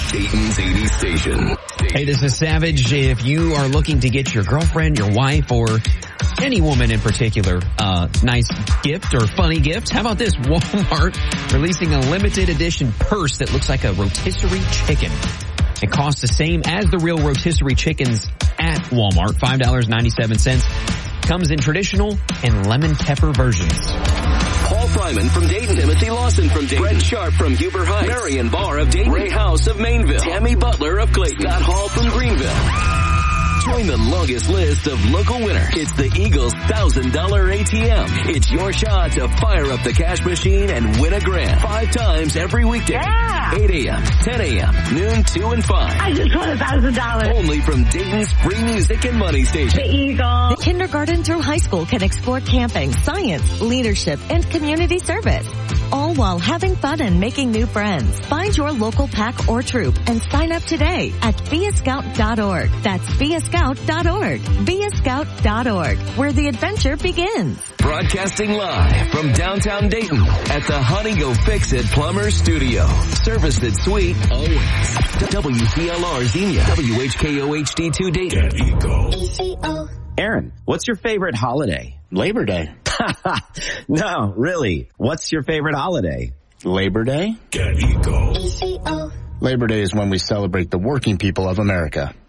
Dayton's 80s station. Hey, this is Savage. If you are looking to get your girlfriend, your wife, or any woman in particular, nice gift or funny gift, how about this? Walmart releasing a limited edition purse that looks like a rotisserie chicken. It costs the same as the real rotisserie chickens at Walmart, $5.97. Comes in traditional and lemon pepper versions. Paul Fryman from Dayton, Timothy Lawson from Dayton, Brett Sharp from Huber Heights, Marion Barr of Dayton, Ray House of Mainville, Tammy Butler of Clayton, Scott Hall from Greenville. Join the longest list of local winners. It's the Eagles $1,000 ATM. It's your shot to fire up the cash machine and win a grand 5 times every weekday. Yeah. 8 a.m., 10 a.m., noon, 2 and 5. I just won $1,000. Only from Dayton's free music and money station. The Eagles. Kindergarten through high school can explore camping, science, leadership, and community service. All while having fun and making new friends. Find your local pack or troop and sign up today at beascout.org. That's beascout.org. Beascout.org, where the adventure begins. Broadcasting live from downtown Dayton at the Honey Go Fix It Plumber Studio. Service that's sweet always. WCLR Xenia, WHKOHD2 Dayton. Aaron, what's your favorite holiday? Labor Day. No, really. What's your favorite holiday? Labor Day? Get Eco. Labor Day is when we celebrate the working people of America.